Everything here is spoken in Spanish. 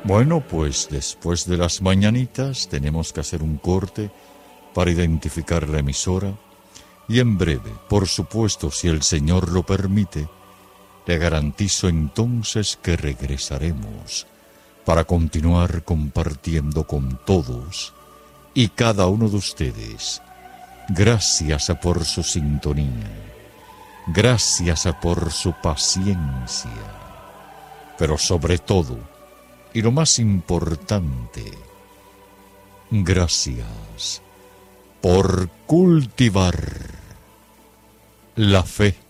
Bueno, pues después de las mañanitas tenemos que hacer un corte para identificar la emisora y en breve, por supuesto, si el Señor lo permite, le garantizo entonces que regresaremos para continuar compartiendo con todos y cada uno de ustedes. Gracias por su sintonía, gracias por su paciencia, pero sobre todo, y lo más importante, gracias por cultivar la fe.